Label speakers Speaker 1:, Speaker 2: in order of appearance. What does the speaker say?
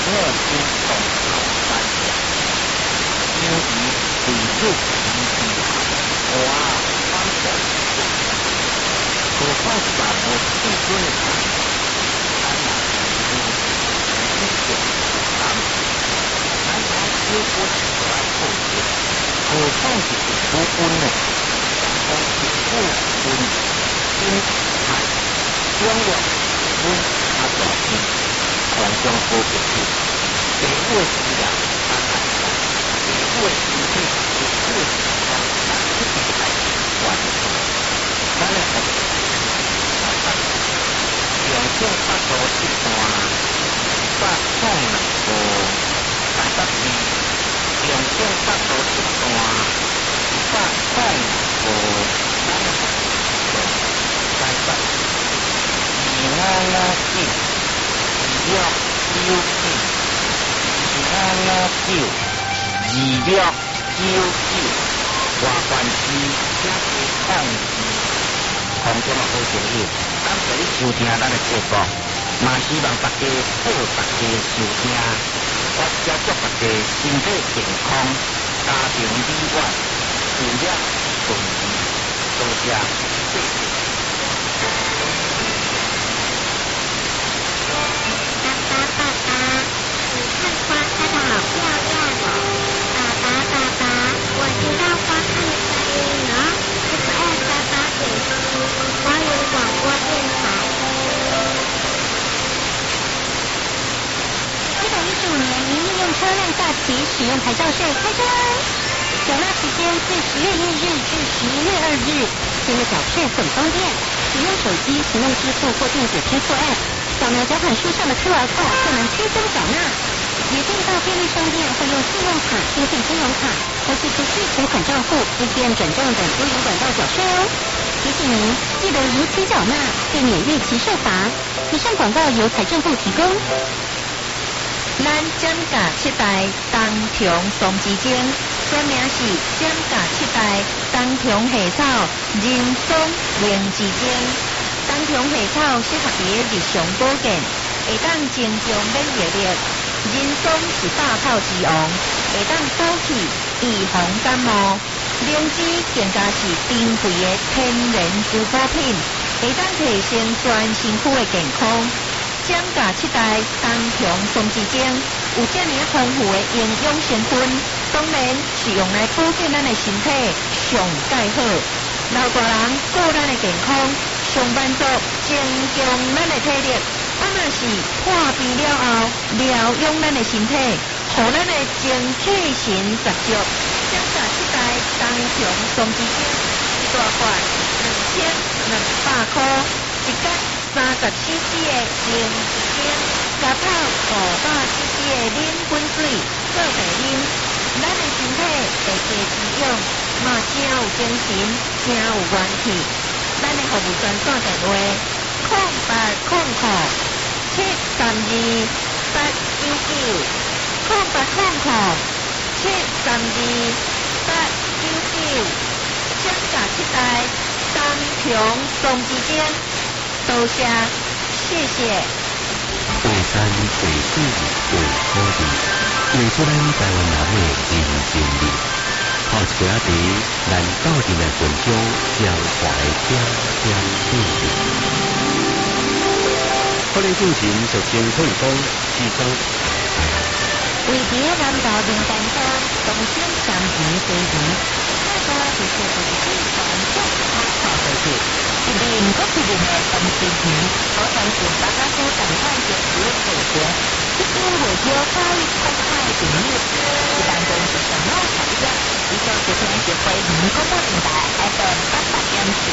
Speaker 1: 我心动头三日，因为地主已是我方向，何况是把我自尊的场，咱俩是一种负担，咱俩有我是来后天，何况是不分的，我是不分，因爱永远分啊大天，共相好朋友，地位是人，咱爱人，地位是体，是事实上，咱一定爱完成。咱的学习，用这角度去看，把痛和大家是用这角度去看，把痛和咱的学习，大家是我紧，是了有紧，是我久，是了有久，外关系也是控制。同种的好朋友，感谢你收听咱的节目，嘛希望大家好，大家收听，我也祝大家身体健康，家庭美满，事业顺利，多谢，谢谢。
Speaker 2: 爸爸，你看花开的好漂亮哦！爸爸，我知道花开的声音哦，是888点7花莲广播电台。715年营业用车辆假期使用牌照税开征，缴纳时间自10月1日至11月2日，现在缴税很方便，使用手机行动支付或电子支付 App。扫描缴款书上的 QR code 就能轻松缴纳，也可以到便利商店或用信用卡、电信金融卡或寄出具存款账户、ATM 转账等多元管道缴税哦。提醒您，记得如期缴纳，避免逾期受罚。以上广告由财政部提供。
Speaker 3: 咱减价7代东重松枝精，全名是减价7代东重下草人松灵枝精。冬虫夏草适合伫日常保健，会当增强免疫力。人松是大炮之王，会当走气、预防感冒。灵芝更加是珍贵的天然滋补品，会当提升全身躯的健康。减价7代冬虫松枝精有这么丰富的营养成分，当然是用来保健咱的身体上介好。老大人顾咱的健康。上班族增强咱的体力，若是破病了后疗养咱的身体，互咱的精气神十足。减价7代冬虫松枝精，一大罐2200块，一角30cc 的灵芝精，加泡500cc 的冷滚水做茶啉，咱的身体会加滋养，嘛真有精神，真有元气。咱的服务专线电话：0800-732-899，0800-732-899，减价7代冬虫松枝精，多谢，谢谢。
Speaker 4: 画山画水画土地，画出咱台湾人的人情味。泡一杯仔茶，咱斗阵来分享江淮点点滴滴。可能进行熟成配方制造。
Speaker 2: 位伫南投龙山乡东兴3期西园，大家就是传统泡水节，一年各一年的冬天期，可传承大家所感叹的历史活。一边为了教育国泰民业，一当中是什么产业？以上是听是回广播电台 FM 88.7。